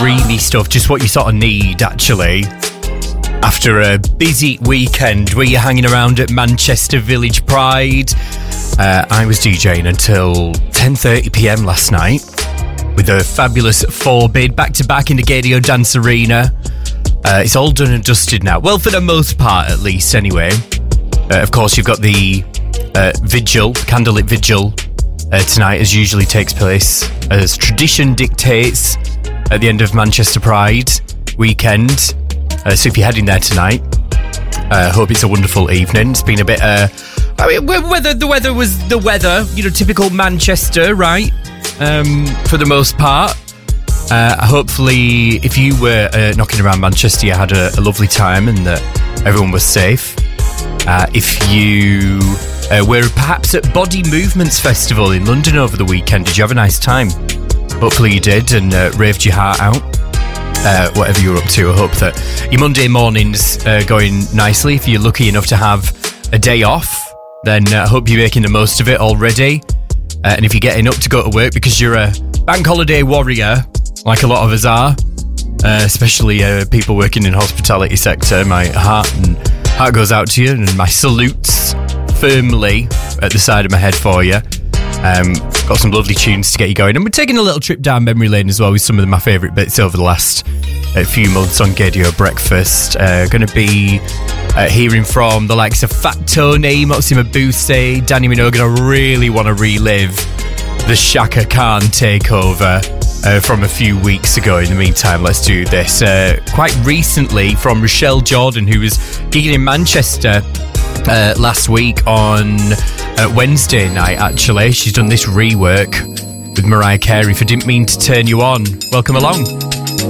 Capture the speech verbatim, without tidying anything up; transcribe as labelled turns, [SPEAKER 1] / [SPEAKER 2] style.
[SPEAKER 1] dreamy stuff, just what you sort of need, actually. After a busy weekend where you're hanging around at Manchester Village Pride, uh, I was DJing until ten thirty p.m. last night with a fabulous four-bid back-to-back in the Gadio Dance Arena. Uh, it's all done and dusted now. Well, for the most part, at least, anyway. Uh, of course, you've got the uh, vigil, candlelit vigil, uh, tonight, as usually takes place, as tradition dictates, at the end of Manchester Pride weekend. Uh, so if you're heading there tonight, I uh, hope it's a wonderful evening. It's been a bit, uh, I mean, weather, the weather was the weather, you know, typical Manchester, right? Um, for the most part. Uh, hopefully, if you were uh, knocking around Manchester, you had a, a lovely time and that everyone was safe. Uh, if you uh, were perhaps at Body Movements Festival in London over the weekend, did you have a nice time? Hopefully you did and uh, raved your heart out. Uh, whatever you're up to, I hope that your Monday morning's uh, going nicely. If you're lucky enough to have a day off, then I uh, hope you're making the most of it already. Uh, and if you're getting up to go to work because you're a bank holiday warrior, like a lot of us are, uh, especially uh, people working in the hospitality sector, my heart and heart goes out to you, and my salutes firmly at the side of my head for you. Um, got some lovely tunes to get you going, and we're taking a little trip down memory lane as well with some of my favourite bits over the last uh, few months on Gadio Breakfast. Uh, going to be uh, hearing from the likes of Fat Tony, Moxie Mabuse, Danny Minogue. I really want to relive the Shaka Khan takeover uh, from a few weeks ago. In the meantime, let's do this. Uh, quite recently from Rochelle Jordan, who was gigging in Manchester uh, last week on uh, Wednesday night, actually. She's done this rework with Mariah Carey for Didn't Mean to Turn You On. Welcome along.